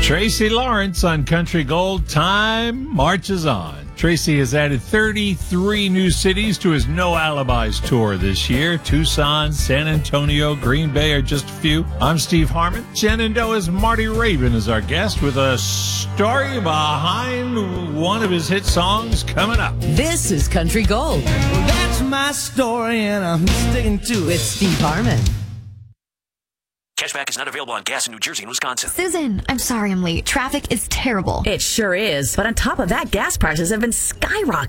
Tracy Lawrence on Country Gold. Time marches on. Tracy has added 33 new cities to his No Alibis tour this year. Tucson, San Antonio, Green Bay are just a few. I'm Steve Harmon. Shenandoah's Marty Raven is our guest with a story behind one of his hit songs coming up. This is Country Gold. Well, that's my story, and I'm sticking to it. With Steve Harmon. Cashback is not available on gas in New Jersey and Wisconsin. Susan, I'm sorry I'm late. Traffic is terrible. It sure is. But on top of that, gas prices have been skyrocketing.